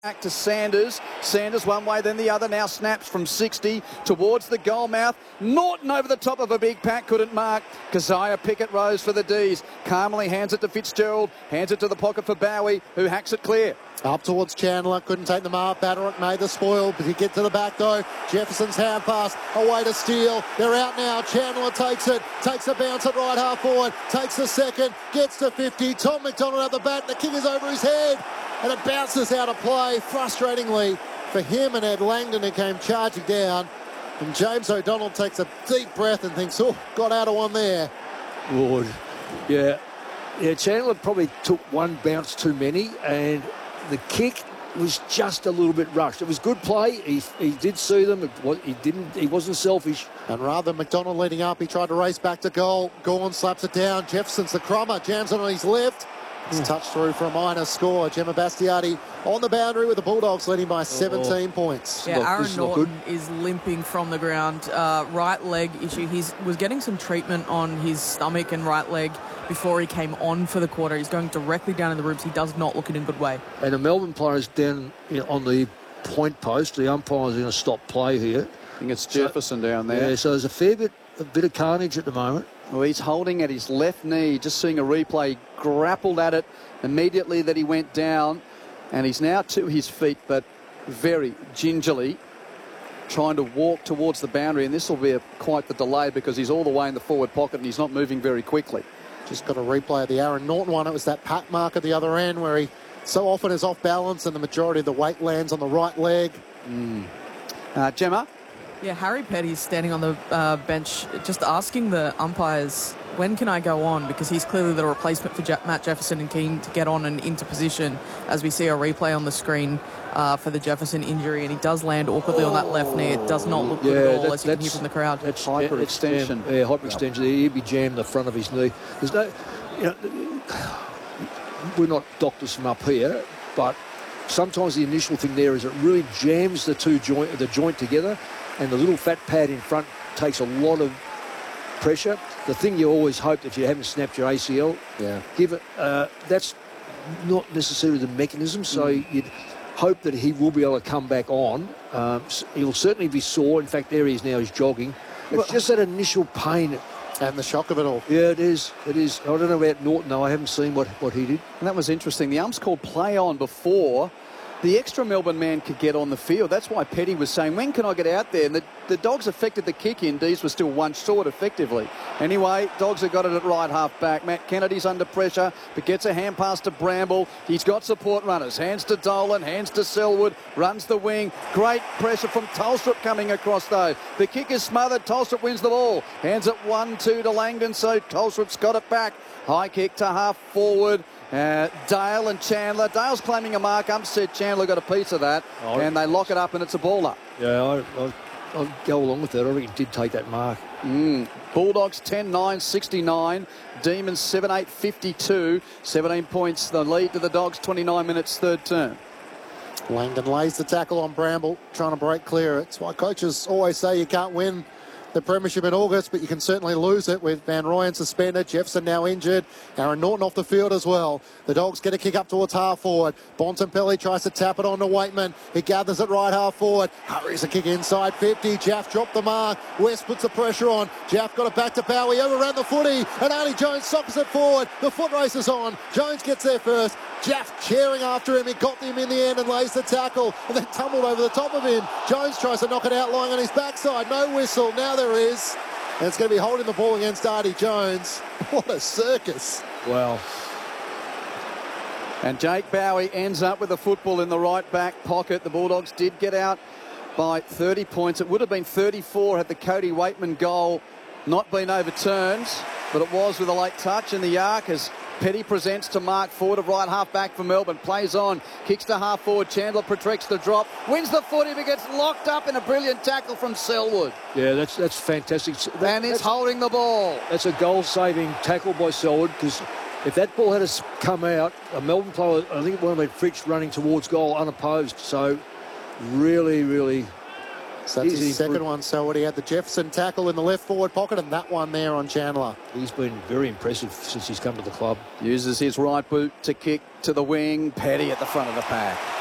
Back to Sanders. Sanders one way, then the other. Now snaps from 60 towards the goal mouth. Norton over the top of a big pack. Couldn't mark. Keziah Pickett rose for the D's. Calmly hands it to Fitzgerald. Hands it to the pocket for Bowie, who hacks it clear. Up towards Chandler. Couldn't take the mark. Baderick made the spoil. But he get to the back, though. Jefferson's hand pass. Away to Steele. They're out now. Chandler takes it. Takes a bounce at right half forward. Takes the second. Gets to 50. Tom McDonald at the back. The kick is over his head. And it bounces out of play, frustratingly, for him and Ed Langdon, who came charging down. And James O'Donnell takes a deep breath and thinks, oh, got out of one there. Lord. Yeah, Chandler probably took one bounce too many, and the kick was just a little bit rushed. It was good play. He did see them. He wasn't selfish. And rather than McDonald leading up, he tried to race back to goal. Gawn slaps it down. Jefferson's the crummer. Jams it on his left. It's touched through for a minor score. Gemma Bastiati on the boundary with the Bulldogs leading by 17 points. Yeah, Aaron Norton is limping from the ground. Right leg issue. He was getting some treatment on his stomach and right leg before he came on for the quarter. He's going directly down in the ribs. He does not look in a good way. And the Melbourne players down on the point post. The umpire's going to stop play here. I think it's Jefferson down there. Yeah, so there's a bit of carnage at the moment. Well, he's holding at his left knee, just seeing a replay, grappled at it immediately that he went down, and he's now to his feet, but very gingerly trying to walk towards the boundary, and this will be quite the delay because he's all the way in the forward pocket and he's not moving very quickly. Just got a replay of the Aaron Norton one. It was that pack mark at the other end where he so often is off balance and the majority of the weight lands on the right leg. Gemma? Yeah, Harry Petty's standing on the bench just asking the umpires, when can I go on? Because he's clearly the replacement for Matt Jefferson and keen to get on and into position, as we see a replay on the screen for the Jefferson injury, and he does land awkwardly on that left knee. It does not look good at all, as you can hear from the crowd. That's hyperextension. Yeah, hyperextension. He'd be jammed the front of his knee. There's no, we're not doctors from up here, but sometimes the initial thing there is it really jams the joint together, and the little fat pad in front takes a lot of pressure. The thing you always hope, if you haven't snapped your ACL, give it. That's not necessarily the mechanism, so you'd hope that he will be able to come back on. He'll certainly be sore. In fact, there he is now, he's jogging. It's just that initial pain. And the shock of it all. Yeah, it is. It is. I don't know about Norton, though. I haven't seen what he did. And that was interesting. The umps called play on before the extra Melbourne man could get on the field. That's why Petty was saying, when can I get out there? And the Dogs affected the kick in. D's were still one short effectively. Anyway, Dogs have got it at right half back. Matt Kennedy's under pressure, but gets a hand pass to Bramble. He's got support runners. Hands to Dolan, hands to Selwood, runs the wing. Great pressure from Tolstrup coming across though. The kick is smothered. Tolstrup wins the ball. Hands it 1-2 to Langdon, so Tolstrup's got it back. High kick to half forward. Dale and Chandler. Dale's claiming a mark. Said Chandler got a piece of that, and they lock it up, and it's a baller. Yeah, I'll go along with that. I think he did take that mark. Bulldogs 10-9-69. Demons 7-8-52. 17 points the lead to the Dogs. 29 minutes third term. Langdon lays the tackle on Bramble, trying to break clear. It's why coaches always say you can't win the premiership in August, but you can certainly lose it with Van Rooyen suspended. Jefferson now injured. Aaron Norton off the field as well. The Dogs get a kick up towards half forward. Bontempelli tries to tap it on to Waitman. He gathers it right half forward. Hurries a kick inside 50. Jaff dropped the mark. West puts the pressure on. Jaff got it back to Bowie. Overran the footy. And Arnie Jones sockers it forward. The foot race is on. Jones gets there first. Jaff cheering after him. He got him in the end and lays the tackle and then tumbled over the top of him. Jones tries to knock it out lying on his backside. No whistle. Now there is. And it's going to be holding the ball against Artie Jones. What a circus. Wow. And Jake Bowie ends up with the football in the right back pocket. The Bulldogs did get out by 30 points. It would have been 34 had the Cody Waitman goal not been overturned, but it was with a late touch in the arc as Petty presents to Mark Ford of right half back for Melbourne. Plays on, kicks to half forward. Chandler protects the drop, wins the footy, but gets locked up in a brilliant tackle from Selwood. Yeah, that's fantastic. And he's holding the ball. That's a goal-saving tackle by Selwood, because if that ball had come out, a Melbourne player, I think it would have been Fritsch running towards goal unopposed. So really, really. So that's his second one, Selwood. He had the Jefferson tackle in the left forward pocket and that one there on Chandler. He's been very impressive since he's come to the club. Uses his right boot to kick to the wing. Petty at the front of the pack.